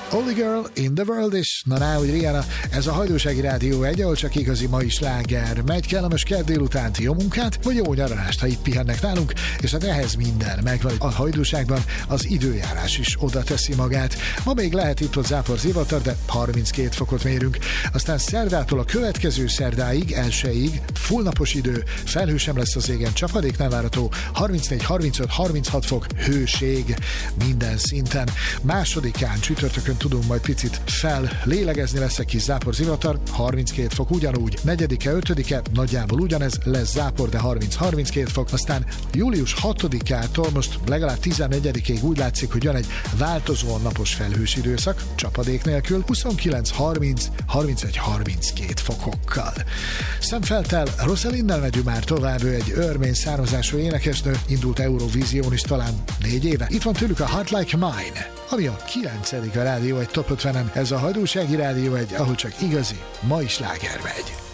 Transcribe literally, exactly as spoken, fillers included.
Only Girl in the World, és na ná, hogy Rihanna, ez a Hajdúsági Rádió egy, ahol csak igazi mai sláger. Megy kellemes kedd délutánti jó munkát, vagy jó nyaralást, ha itt pihennek nálunk, és hát ehhez minden megvan. A Hajdúságban az időjárás is oda teszi magát. Ma még lehet itt ott zápor zivatar, de harminckét fokot mérünk. Aztán szerdától a következő szerdáig, elsőig fullnapos idő, felhő sem lesz az égen, csapadék nem várható, harmincnégy, harmincöt, harminchat fok, hőség minden szinten. Másodikán csütörtökön tudunk majd picit fellélegezni, lesz egy kis zápor zivatar, harminckét fok ugyanúgy. Negyedike, ötödike nagyjából ugyanez, lesz zápor, de harminc-harminckét fok. Aztán július hatodikától most legalább tizennegyedikéig úgy látszik, hogy jön egy változóan napos felhős időszak, csapadék nélkül, huszonkilenc, harminc, harmincegy, harminckét fokokkal. Szemfeltel Rosalinnel megyünk már tovább, ő egy örmény származású énekesnő, indult Eurovízión is talán négy éve. Itt van tőlük a Heart Like Mine, ami a kilencedik a Rádió egy Top ötvenen. Ez a Hajdúsági Rádió egy, ahol csak igazi mai sláger megy.